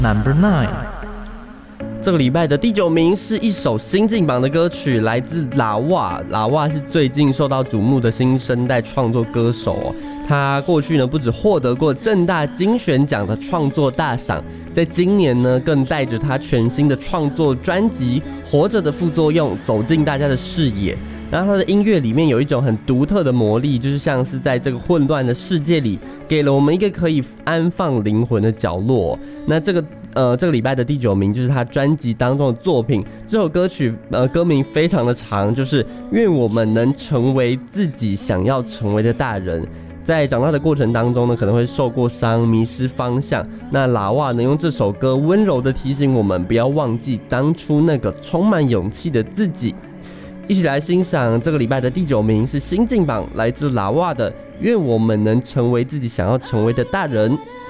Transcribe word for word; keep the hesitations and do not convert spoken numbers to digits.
Number nine， 这个礼拜的第九名是一首新晋榜的歌曲，来自拉瓦。拉瓦是最近受到瞩目的新生代创作歌手哦。他过去呢不只获得过政大金选奖的创作大赏，在今年呢更带着他全新的创作专辑《活着的副作用》走进大家的视野。然后他的音乐里面有一种很独特的魔力，就是像是在这个混乱的世界里，给了我们一个可以安放灵魂的角落。那这个呃这个礼拜的第九名就是他专辑当中的作品，这首歌曲呃歌名非常的长，就是愿我们能成为自己想要成为的大人。在长大的过程当中呢，可能会受过伤，迷失方向。那拉瓦能用这首歌温柔的提醒我们，不要忘记当初那个充满勇气的自己。一起来欣赏这个礼拜的第九名是新晋榜，来自拉瓦的《愿我们能成为自己想要成为的大人》。